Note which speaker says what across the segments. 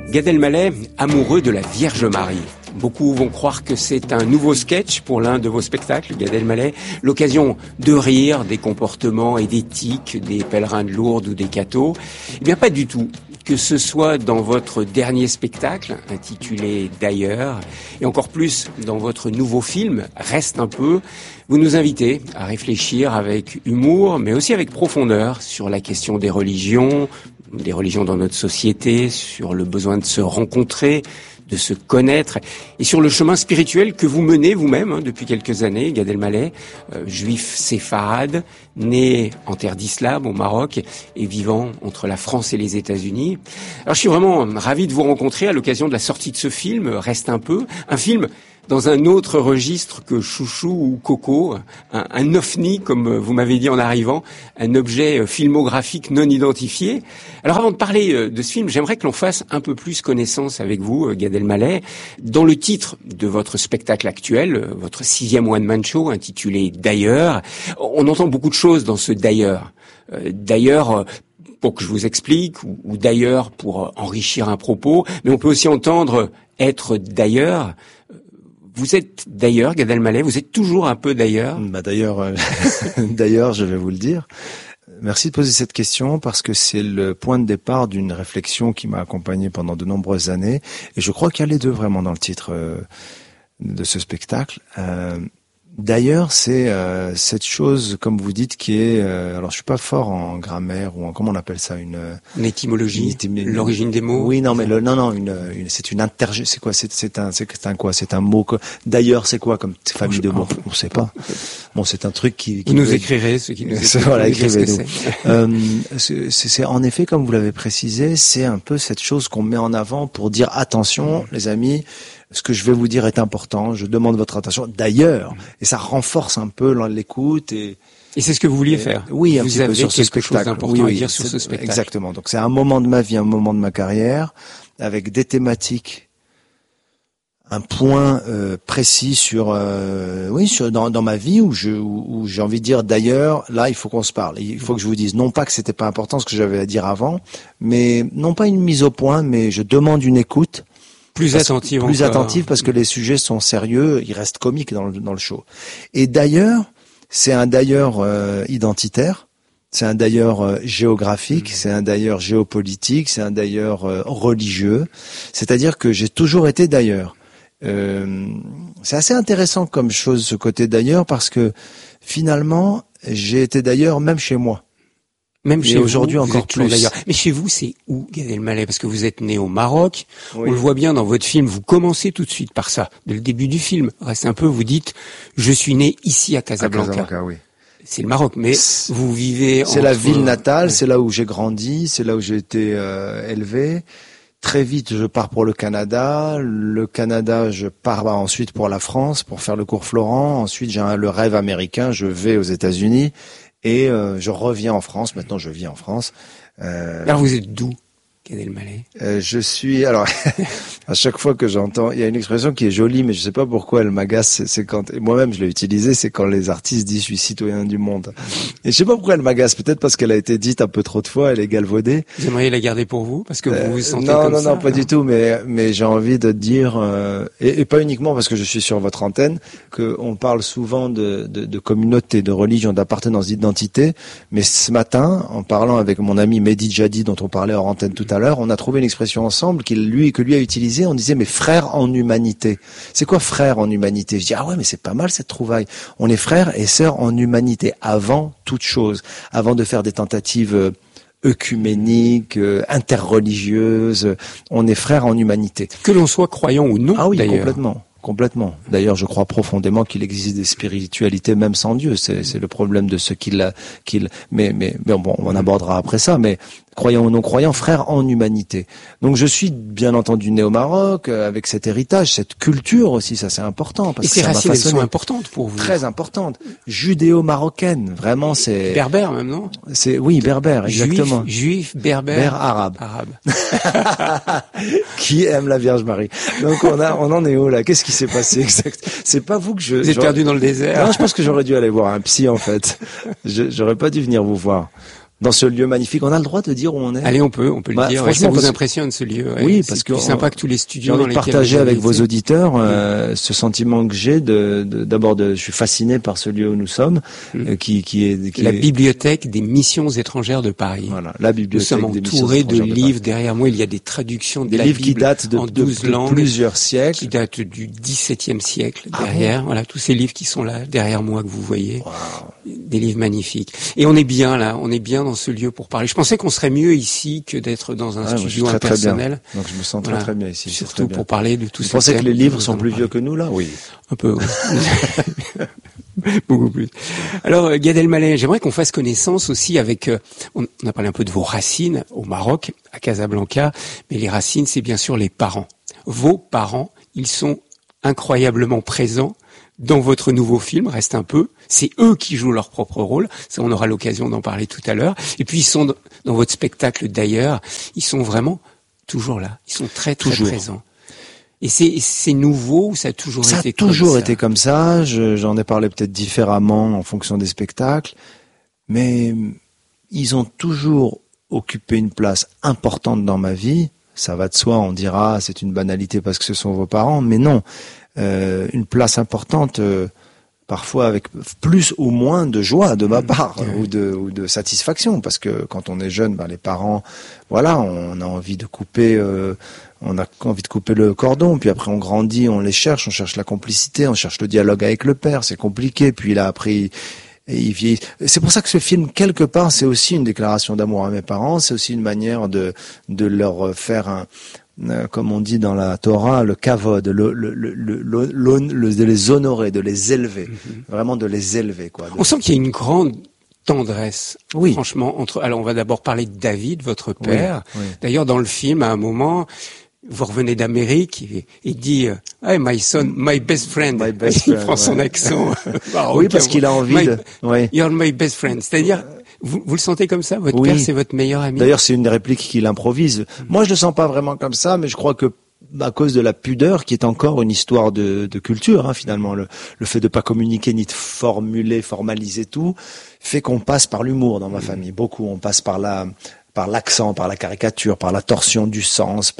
Speaker 1: Gad Elmaleh, amoureux de la Vierge Marie. Beaucoup vont croire que c'est un nouveau sketch pour l'un de vos spectacles, Gad Elmaleh, l'occasion de rire des comportements et d'éthique des pèlerins de Lourdes ou des cathos. Eh bien, pas du tout. Que ce soit dans votre dernier spectacle, intitulé D'ailleurs, et encore plus dans votre nouveau film, Reste un peu, vous nous invitez à réfléchir avec humour, mais aussi avec profondeur sur la question des religions dans notre société, sur le besoin de se rencontrer, de se connaître, et sur le chemin spirituel que vous menez vous-même depuis quelques années, Gad Elmaleh, juif séfarade, né en terre d'islam au Maroc et vivant entre la France et les États-Unis. Alors je suis vraiment ravi de vous rencontrer à l'occasion de la sortie de ce film, Reste un peu, un film dans un autre registre que Chouchou ou Coco, un ovni, comme vous m'avez dit en arrivant, un objet filmographique non identifié. Alors avant de parler de ce film, j'aimerais que l'on fasse un peu plus connaissance avec vous, Gad Elmaleh. Dans le titre de votre spectacle actuel, votre 6e one-man show intitulé D'ailleurs, on entend beaucoup de choses dans ce D'ailleurs. D'ailleurs, pour que je vous explique, ou d'ailleurs pour enrichir un propos, mais on peut aussi entendre être d'ailleurs. Vous êtes d'ailleurs, Gad Elmaleh, vous êtes toujours un peu d'ailleurs.
Speaker 2: D'ailleurs, je vais vous le dire. Merci de poser cette question parce que c'est le point de départ d'une réflexion qui m'a accompagné pendant de nombreuses années. Et je crois qu'il y a les deux vraiment dans le titre de ce spectacle. D'ailleurs, c'est cette chose, comme vous dites, qui est... alors, je suis pas fort en grammaire ou en... Comment on appelle ça, une
Speaker 1: étymologie, l'origine des mots.
Speaker 2: Oui, non, mais c'est une c'est quoi c'est un quoi c'est un mot. D'ailleurs, c'est quoi comme famille de mots? On sait pas. Bon, c'est un truc qui
Speaker 1: vous nous écrivez, ceux qui nous écrivent.
Speaker 2: Voilà, écrivez-nous. C'est en effet, comme vous l'avez précisé, c'est un peu cette chose qu'on met en avant pour dire attention, les amis. Ce que je vais vous dire est important, je demande votre attention. D'ailleurs, et ça renforce un peu l'écoute et
Speaker 1: c'est ce que vous vouliez faire.
Speaker 2: Oui, un
Speaker 1: vous
Speaker 2: petit peu sur ce spectacle.
Speaker 1: Important à dire sur ce spectacle.
Speaker 2: Exactement. Donc c'est un moment de ma vie, un moment de ma carrière, avec des thématiques, un point précis dans ma vie où j'ai envie de dire d'ailleurs, là il faut qu'on se parle. Il faut que je vous dise non pas que c'était pas important ce que j'avais à dire avant, mais non pas une mise au point, mais je demande une écoute. Plus attentive parce que les sujets sont sérieux, ils restent comiques dans le show. Et d'ailleurs, c'est un d'ailleurs identitaire, c'est un d'ailleurs géographique, c'est un d'ailleurs géopolitique, c'est un d'ailleurs religieux. C'est-à-dire que j'ai toujours été d'ailleurs. C'est assez intéressant comme chose ce côté d'ailleurs parce que finalement, j'ai été d'ailleurs même chez moi.
Speaker 1: Même chez
Speaker 2: aujourd'hui
Speaker 1: vous,
Speaker 2: encore plus.
Speaker 1: D'ailleurs. Mais chez vous, c'est où, Gad Elmaleh? Parce que vous êtes né au Maroc.
Speaker 2: Oui.
Speaker 1: On le voit bien dans votre film. Vous commencez tout de suite par ça. Dès le début du film. Reste un peu, vous dites, je suis né ici à Casablanca.
Speaker 2: À Casablanca, oui.
Speaker 1: C'est le Maroc, mais vous vivez
Speaker 2: C'est la ville natale, c'est là où j'ai grandi, c'est là où j'ai été élevé. Très vite, je pars pour le Canada. Le Canada, je pars ensuite pour la France, pour faire le cours Florent. Ensuite, j'ai le rêve américain, je vais aux États-Unis. Et je reviens en France. Maintenant, je vis en France.
Speaker 1: Alors, vous êtes d'où, Gad Elmaleh?
Speaker 2: Je suis... Alors, à chaque fois que j'entends... Il y a une expression qui est jolie, mais je sais pas pourquoi elle m'agace. C'est quand... Et moi-même, je l'ai utilisée, c'est quand les artistes disent « je suis citoyen du monde ». Et je sais pas pourquoi elle m'agace. Peut-être parce qu'elle a été dite un peu trop de fois, elle est galvaudée.
Speaker 1: Vous aimeriez la garder pour vous? Parce que vous vous sentez comme ça?
Speaker 2: Non, pas du tout. Mais j'ai envie de dire... et pas uniquement parce que je suis sur votre antenne, qu'on parle souvent de communauté, de religion, d'appartenance, d'identité. Mais ce matin, en parlant avec mon ami Mehdi Jadi, dont on parlait hors antenne tout à l'heure, on a trouvé une expression ensemble que lui a utilisée. On disait mais frère en humanité. C'est quoi frère en humanité? Je dis ah ouais mais c'est pas mal cette trouvaille. On est frères et sœurs en humanité avant toute chose, avant de faire des tentatives œcuméniques, interreligieuses. On est frères en humanité.
Speaker 1: Que l'on soit croyant ou non.
Speaker 2: Ah oui,
Speaker 1: d'ailleurs.
Speaker 2: Complètement. D'ailleurs, je crois profondément qu'il existe des spiritualités même sans Dieu. C'est le problème de ceux mais bon, on abordera après ça. Mais croyants ou non croyants, frères en humanité. Donc je suis bien entendu né au Maroc, avec cet héritage, cette culture aussi, ça c'est important. Parce
Speaker 1: et ces racines, elles sont importantes pour vous? Très
Speaker 2: importantes. Judéo-marocaine, vraiment c'est...
Speaker 1: Berbère même, non?
Speaker 2: Oui, berbère, exactement.
Speaker 1: Juif, berbère,
Speaker 2: arabe. Qui aime la Vierge Marie. Donc on en est où là? Qu'est-ce qui s'est passé exact? C'est pas vous que
Speaker 1: Vous êtes perdu dans le désert?
Speaker 2: Non, je pense que j'aurais dû aller voir un psy en fait. J'aurais pas dû venir vous voir. dans ce lieu magnifique. On a le droit de dire où on est.
Speaker 1: Allez, on peut le dire. Ouais, ça vous impressionne ce lieu. Ouais.
Speaker 2: Oui,
Speaker 1: c'est
Speaker 2: parce que
Speaker 1: plus sympa que tous les studios
Speaker 2: j'ai
Speaker 1: dans
Speaker 2: envie de
Speaker 1: lesquels
Speaker 2: partager
Speaker 1: vous
Speaker 2: avec
Speaker 1: avez
Speaker 2: vos
Speaker 1: été.
Speaker 2: auditeurs ce sentiment que j'ai d'abord je suis fasciné par ce lieu où nous sommes, qui est
Speaker 1: la bibliothèque des missions étrangères de Paris.
Speaker 2: Voilà, la
Speaker 1: Nous
Speaker 2: bibliothèque
Speaker 1: sommes
Speaker 2: des missions
Speaker 1: entourés de
Speaker 2: étrangères Paris.
Speaker 1: livres. Derrière moi, il y a des traductions de
Speaker 2: Des
Speaker 1: la
Speaker 2: livres qui
Speaker 1: Bible
Speaker 2: datent
Speaker 1: en 12
Speaker 2: de
Speaker 1: langues,
Speaker 2: plusieurs siècles.
Speaker 1: qui datent du XVIIe siècle.
Speaker 2: Ah
Speaker 1: Derrière, voilà, tous ces livres qui sont là derrière moi que vous voyez.
Speaker 2: Wow.
Speaker 1: Des livres magnifiques. Et on est bien là, on est bien dans ce lieu pour parler. Je pensais qu'on serait mieux ici que d'être dans un studio
Speaker 2: très,
Speaker 1: impersonnel.
Speaker 2: Très bien. Donc je me sens
Speaker 1: Voilà.
Speaker 2: très bien ici.
Speaker 1: Surtout pour parler de tout ça.
Speaker 2: Vous pensez que les livres sont plus vieux que nous là? Oui.
Speaker 1: Un peu. Oui. Beaucoup plus. Alors, Gad Elmaleh, j'aimerais qu'on fasse connaissance aussi avec... on a parlé un peu de vos racines au Maroc, à Casablanca, mais les racines, c'est bien sûr les parents. Vos parents, ils sont incroyablement présents dans votre nouveau film, Reste un peu. C'est eux qui jouent leur propre rôle. Ça, on aura l'occasion d'en parler tout à l'heure. Et puis, ils sont dans votre spectacle d'ailleurs. Ils sont vraiment toujours là. Ils sont très, très présents. Et c'est nouveau ou ça a toujours été comme ça?
Speaker 2: Ça a toujours été comme ça. J'en ai parlé peut-être différemment en fonction des spectacles. Mais ils ont toujours occupé une place importante dans ma vie. Ça va de soi, on dira, c'est une banalité parce que ce sont vos parents. Mais non, une place importante, parfois avec plus ou moins de joie de ma part ou de satisfaction. Parce que quand on est jeune, les parents, voilà, on a envie de couper... on a envie de couper le cordon, puis après on grandit, on les cherche, on cherche la complicité, on cherche le dialogue avec le père, c'est compliqué, puis là après il vieillit. C'est pour ça que ce film, quelque part, c'est aussi une déclaration d'amour à mes parents, c'est aussi une manière de leur faire comme on dit dans la Torah, le kavod, de les honorer, de les élever, vraiment de les élever, quoi.
Speaker 1: On sent qu'il y a une grande tendresse,
Speaker 2: oui.
Speaker 1: Franchement, alors on va d'abord parler de David, votre père.
Speaker 2: Oui.
Speaker 1: D'ailleurs, dans le film, à un moment, vous revenez d'Amérique, il dit hey, my son, my best friend. Il prend son accent marocain.
Speaker 2: Oui, parce qu'il a envie
Speaker 1: You're my best friend. C'est-à-dire, vous le sentez comme ça? Votre père, c'est votre meilleur ami?
Speaker 2: D'ailleurs, c'est une des répliques qu'il improvise. Moi, je le sens pas vraiment comme ça, mais je crois que à cause de la pudeur, qui est encore une histoire de culture, finalement, le fait de pas communiquer ni de formaliser tout, fait qu'on passe par l'humour dans ma famille. Beaucoup, on passe par l'accent, par la caricature, par la torsion du sens,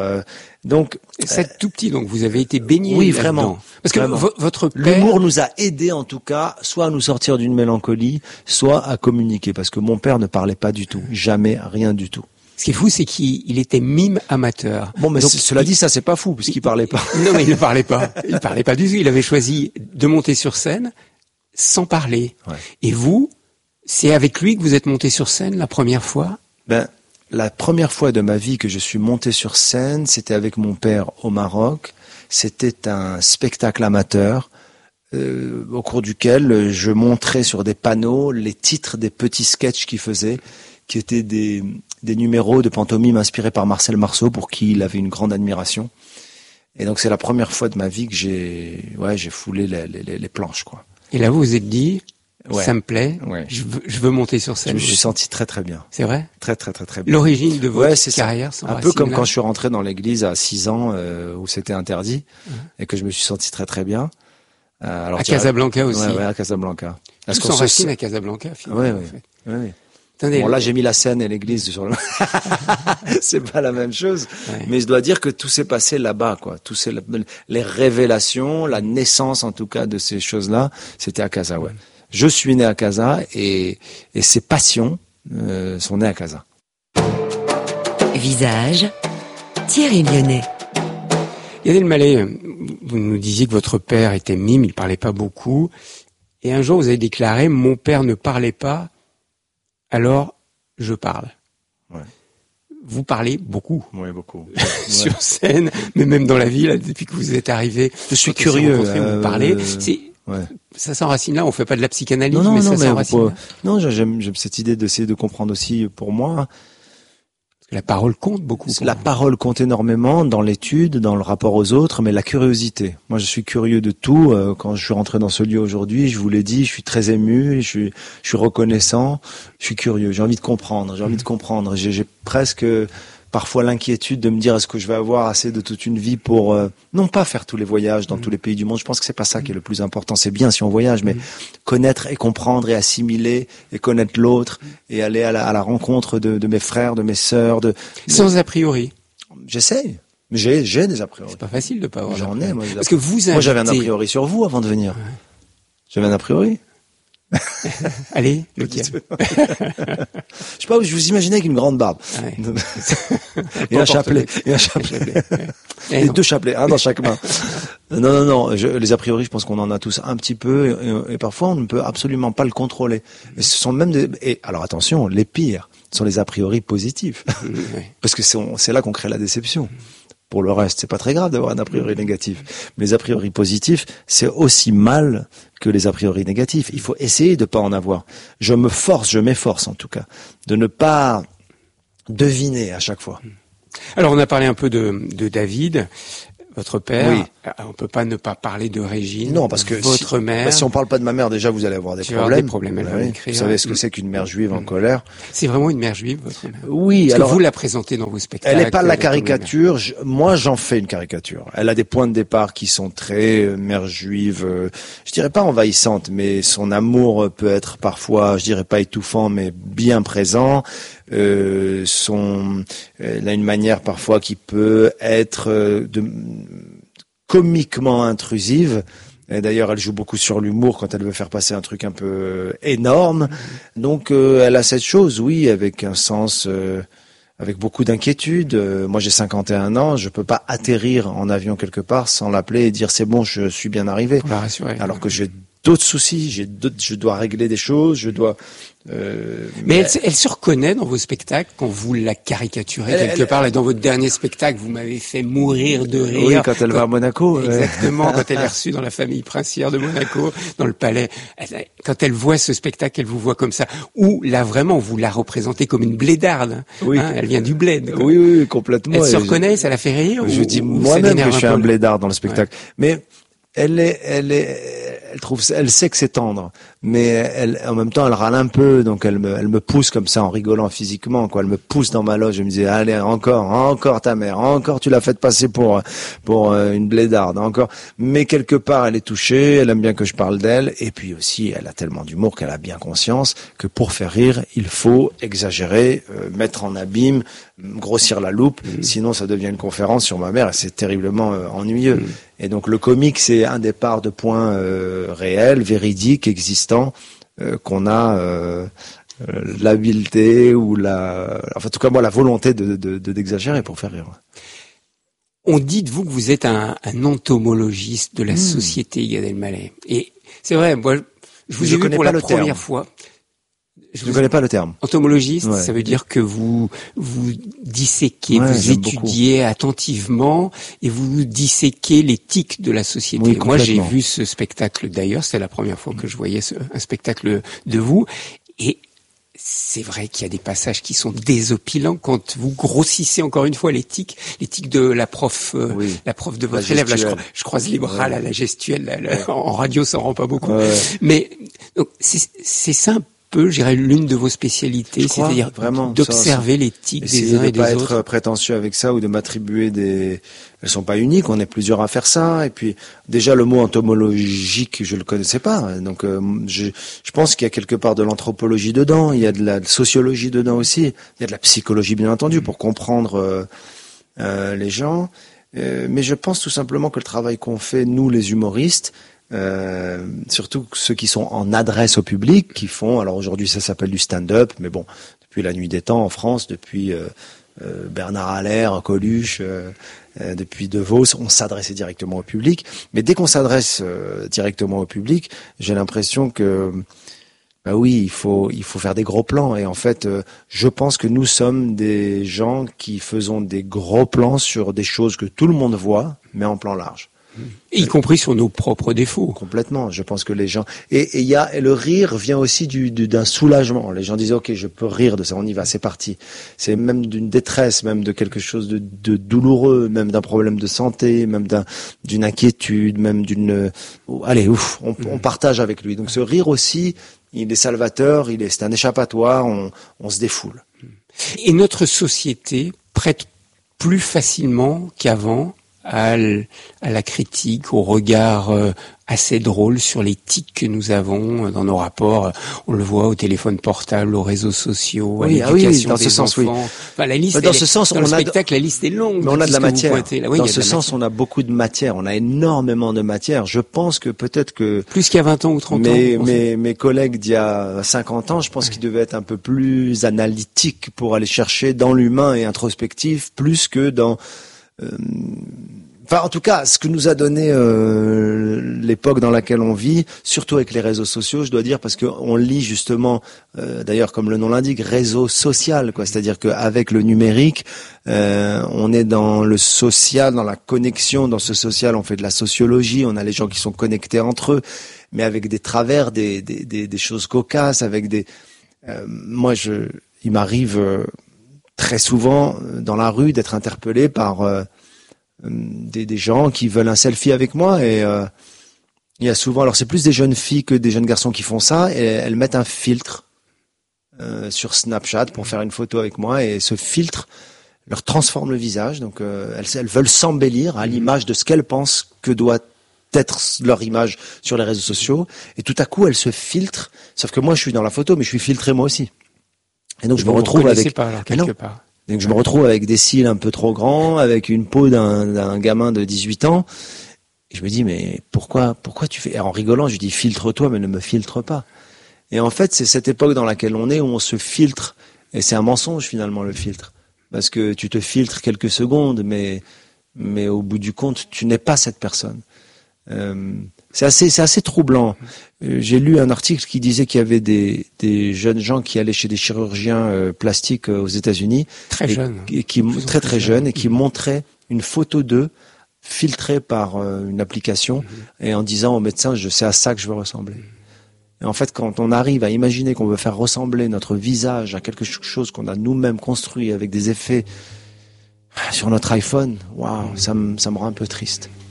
Speaker 2: donc
Speaker 1: c'est tout petit, donc vous avez été baigné.
Speaker 2: Oui,
Speaker 1: là-dedans.
Speaker 2: vraiment.
Speaker 1: Parce que votre père...
Speaker 2: L'humour nous a aidés, en tout cas, soit à nous sortir d'une mélancolie, soit à communiquer. Parce que mon père ne parlait pas du tout. Jamais, rien du tout.
Speaker 1: Ce qui est fou, c'est qu'il était mime amateur.
Speaker 2: Bon, mais donc, cela dit, ça c'est pas fou, puisqu'il parlait pas.
Speaker 1: Non, mais il ne parlait pas. Il parlait pas du tout. Il avait choisi de monter sur scène sans parler.
Speaker 2: Ouais.
Speaker 1: Et vous, c'est avec lui que vous êtes monté sur scène la première fois?
Speaker 2: La première fois de ma vie que je suis monté sur scène, c'était avec mon père au Maroc. C'était un spectacle amateur au cours duquel je montrais sur des panneaux les titres des petits sketchs qu'il faisait, qui étaient des numéros de pantomime inspirés par Marcel Marceau, pour qui il avait une grande admiration. Et donc c'est la première fois de ma vie que j'ai foulé les planches, quoi.
Speaker 1: Et là vous vous êtes dit, ça me plaît, je veux monter sur scène.
Speaker 2: Je me suis senti très très bien.
Speaker 1: C'est vrai?
Speaker 2: Très très très très bien.
Speaker 1: L'origine de votre carrière,
Speaker 2: un peu comme quand je suis rentré dans l'église à 6 ans où c'était interdit et que je me suis senti très très bien.
Speaker 1: Alors, à Casablanca aussi.
Speaker 2: Ouais, à Casablanca.
Speaker 1: Tout s'enracine à Casablanca, finalement.
Speaker 2: Oui. Attendez, là, j'ai mis la scène et l'église sur le... C'est pas la même chose. Ouais. Mais je dois dire que tout s'est passé là-bas, quoi. Les révélations, la naissance, en tout cas, de ces choses-là, c'était à Casa, ouais. Je suis né à Casa et ces passions sont nées à Casa.
Speaker 3: Visage, Thierry Lyonnais.
Speaker 1: Gad Elmaleh, vous nous disiez que votre père était mime, il parlait pas beaucoup. Et un jour, vous avez déclaré, mon père ne parlait pas, alors je parle.
Speaker 2: Ouais.
Speaker 1: Vous parlez beaucoup.
Speaker 2: Oui, beaucoup.
Speaker 1: Sur scène, mais même dans la vie, là, depuis que vous êtes arrivé.
Speaker 2: Je suis curieux.
Speaker 1: Vous parlez. Ça s'enracine là, on fait pas de la psychanalyse,
Speaker 2: non,
Speaker 1: mais ça s'enracine là.
Speaker 2: Non, j'aime cette idée d'essayer de comprendre aussi pour moi.
Speaker 1: La parole compte beaucoup.
Speaker 2: La parole compte énormément dans l'étude, dans le rapport aux autres, mais la curiosité. Moi, je suis curieux de tout. Quand je suis rentré dans ce lieu aujourd'hui, je vous l'ai dit, je suis très ému, je suis reconnaissant, je suis curieux. J'ai envie de comprendre. J'ai presque parfois l'inquiétude de me dire est-ce que je vais avoir assez de toute une vie pour non pas faire tous les voyages dans tous les pays du monde. Je pense que c'est pas ça qui est le plus important. C'est bien si on voyage, mais connaître et comprendre et assimiler et connaître l'autre et aller à la rencontre de mes frères, de mes sœurs.
Speaker 1: Sans a priori.
Speaker 2: J'essaye. Mais j'ai des a priori.
Speaker 1: C'est pas facile de pas avoir.
Speaker 2: J'en ai, moi.
Speaker 1: Parce que vous invitez...
Speaker 2: Moi, j'avais un a priori sur vous avant de venir. Ouais. J'avais un a priori.
Speaker 1: Allez, lequel?
Speaker 2: Je sais pas, je vous imaginais avec une grande barbe. Ouais. Et un chapelet. Et deux chapelets, un dans chaque main. Non. Les a priori, je pense qu'on en a tous un petit peu, et parfois on ne peut absolument pas le contrôler. Et ce sont même et alors attention, les pires sont les a priori positifs. Parce que c'est là qu'on crée la déception. Pour le reste, c'est pas très grave d'avoir un a priori négatif. Mais les a priori positifs, c'est aussi mal que les a priori négatifs. Il faut essayer de pas en avoir. Je m'efforce en tout cas, de ne pas deviner à chaque fois.
Speaker 1: Alors on a parlé un peu de David, votre père.
Speaker 2: Oui.
Speaker 1: On peut pas ne pas parler de Régine.
Speaker 2: Non, parce que
Speaker 1: votre mère.
Speaker 2: Si on parle pas de ma mère, déjà vous allez avoir des problèmes.
Speaker 1: Elle va m'écrire.
Speaker 2: Vous savez ce que c'est qu'une mère juive en colère.
Speaker 1: C'est vraiment une mère juive, votre mère.
Speaker 2: Oui.
Speaker 1: Parce que vous la présentez dans vos spectacles.
Speaker 2: Elle n'est pas la caricature. Moi, j'en fais une caricature. Elle a des points de départ qui sont très mère juive. Je dirais pas envahissante, mais son amour peut être parfois, je dirais pas étouffant, mais bien présent. Elle a une manière parfois qui peut être comiquement intrusive. Et d'ailleurs, elle joue beaucoup sur l'humour quand elle veut faire passer un truc un peu énorme. Donc, elle a cette chose, oui, avec un sens, avec beaucoup d'inquiétude. Moi, j'ai 51 ans, je peux pas atterrir en avion quelque part sans l'appeler et dire c'est bon, je suis bien arrivé.
Speaker 1: Pour la rassurer.
Speaker 2: Alors que j'ai d'autres soucis, je dois régler des choses, je dois.
Speaker 1: Mais elle se reconnaît dans vos spectacles quand vous la caricaturez quelque part. Là, dans votre dernier spectacle, vous m'avez fait mourir de rire.
Speaker 2: Oui, quand elle va à Monaco.
Speaker 1: Exactement, quand elle est reçue dans la famille princière de Monaco, dans le palais. Quand elle voit ce spectacle, elle vous voit comme ça. Ou là, vraiment, vous la représentez comme une blédarde.
Speaker 2: Oui.
Speaker 1: Elle vient du bled. Quoi.
Speaker 2: Oui, complètement.
Speaker 1: Elle se reconnaît, ça la fait rire.
Speaker 2: Je dis moi-même que je suis un blédard dans le spectacle. Ouais. Mais elle sait que c'est tendre, mais en même temps, elle râle un peu, donc elle me pousse comme ça en rigolant physiquement, quoi. Elle me pousse dans ma loge, elle me dit, allez, encore ta mère, encore tu l'as fait passer pour une blédarde, encore. Mais quelque part, elle est touchée, elle aime bien que je parle d'elle, et puis aussi, elle a tellement d'humour qu'elle a bien conscience que pour faire rire, il faut exagérer, mettre en abîme, grossir la loupe, sinon ça devient une conférence sur ma mère et c'est terriblement ennuyeux. Et donc le comique, c'est un départ de points réels, véridiques, existants, qu'on a l'habileté ou en tout cas moi la volonté d'exagérer pour faire rire.
Speaker 1: On dit de vous que vous êtes un entomologiste de la société, Gad Elmaleh. Et c'est vrai, moi je vous ai vu pour la première fois.
Speaker 2: Je ne connais pas le terme.
Speaker 1: Entomologiste, ouais. Ça veut dire que vous disséquez, vous étudiez attentivement et vous disséquez les tics de la société.
Speaker 2: Oui,
Speaker 1: moi, j'ai vu ce spectacle d'ailleurs, c'est la première fois que je voyais un spectacle de vous. Et c'est vrai qu'il y a des passages qui sont désopilants quand vous grossissez encore une fois les tics de la prof de votre élève. Là, je croise les bras, là, la gestuelle, en radio, ça en rend pas beaucoup. Mais donc, c'est simple. Je dirais l'une de vos spécialités, c'est-à-dire vraiment d'observer les tics des uns et des autres.
Speaker 2: De pas être prétentieux avec ça ou de m'attribuer elles sont pas uniques, on est plusieurs à faire ça. Et puis déjà le mot entomologique, je le connaissais pas. Donc je pense qu'il y a quelque part de l'anthropologie dedans, il y a de la sociologie dedans aussi, il y a de la psychologie bien entendu pour comprendre les gens. Mais je pense tout simplement que le travail qu'on fait nous les humoristes, surtout ceux qui sont en adresse au public, qui font, alors aujourd'hui ça s'appelle du stand-up, mais bon, depuis la nuit des temps en France, depuis Bernard Allaire, Coluche, depuis De Vos, on s'adressait directement au public. Mais dès qu'on s'adresse directement au public, j'ai l'impression que oui, il faut faire des gros plans. Et en fait, je pense que nous sommes des gens qui faisons des gros plans sur des choses que tout le monde voit, mais en plan large.
Speaker 1: Y compris sur nos propres défauts.
Speaker 2: Complètement. Je pense que les gens et le rire vient aussi d'un soulagement. Les gens disent ok, je peux rire de ça, on y va, c'est parti. C'est même d'une détresse, même de quelque chose de douloureux, même d'un problème de santé, même d'une inquiétude, même on partage avec lui. Donc ce rire aussi, il est salvateur, c'est un échappatoire. On se défoule.
Speaker 1: Et notre société prête plus facilement qu'avant à la critique, au regard assez drôle sur les tics que nous avons dans nos rapports. On le voit au téléphone portable, aux réseaux sociaux, à l'éducation
Speaker 2: dans ce
Speaker 1: des
Speaker 2: sens,
Speaker 1: enfants.
Speaker 2: oui.
Speaker 1: Enfin, la liste,
Speaker 2: Dans ce sens,
Speaker 1: dans le spectacle, la liste est longue.
Speaker 2: Mais on a de la matière.
Speaker 1: Oui,
Speaker 2: dans ce sens, on a beaucoup de matière. On a énormément de matière. Je pense que peut-être que
Speaker 1: plus qu'il y a 20 ans ou 30 ans.
Speaker 2: Mes collègues d'il y a 50 ans, je pense qu'ils devaient être un peu plus analytiques pour aller chercher dans l'humain et introspectif, plus que dans enfin, en tout cas, ce que nous a donné l'époque dans laquelle on vit, surtout avec les réseaux sociaux, je dois dire, parce qu'on lit justement, d'ailleurs comme le nom l'indique, réseau social, quoi. C'est-à-dire qu'avec le numérique, on est dans le social, dans la connexion. Dans ce social, on fait de la sociologie. On a les gens qui sont connectés entre eux, mais avec des travers, des choses cocasses, avec des. Il m'arrive très souvent dans la rue d'être interpellé par des gens qui veulent un selfie avec moi, et il y a souvent, alors c'est plus des jeunes filles que des jeunes garçons qui font ça, et elles mettent un filtre sur Snapchat pour faire une photo avec moi, et ce filtre leur transforme le visage. Donc elles veulent s'embellir à l'image de ce qu'elles pensent que doit être leur image sur les réseaux sociaux, et tout à coup elles se filtrent. Sauf que moi je suis dans la photo, mais je suis filtré moi aussi. Et donc je me retrouve avec
Speaker 1: quelque part.
Speaker 2: Donc je me retrouve avec des cils un peu trop grands, avec une peau d'un gamin de 18 ans. Et je me dis, mais pourquoi tu fais... Et en rigolant, je dis, filtre-toi, mais ne me filtre pas. Et en fait, c'est cette époque dans laquelle on est, où on se filtre. Et c'est un mensonge, finalement, le filtre. Parce que tu te filtres quelques secondes, mais au bout du compte, tu n'es pas cette personne. C'est assez troublant. J'ai lu un article qui disait qu'il y avait des jeunes gens qui allaient chez des chirurgiens plastiques aux États-Unis, très jeunes, très jeunes, et qui montraient une photo d'eux filtrée par une application, et en disant au médecin, c'est à ça que je veux ressembler. Et en fait, quand on arrive à imaginer qu'on veut faire ressembler notre visage à quelque chose qu'on a nous-mêmes construit avec des effets sur notre iPhone, waouh, ça me rend un peu triste.